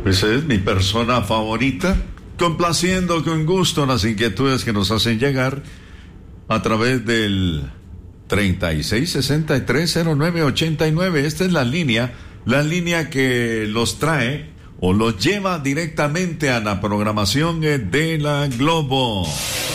Pues es mi persona favorita, complaciendo con gusto las inquietudes que nos hacen llegar a través del 36630989. Esta es la línea que los trae o los lleva directamente a la programación de la Globo.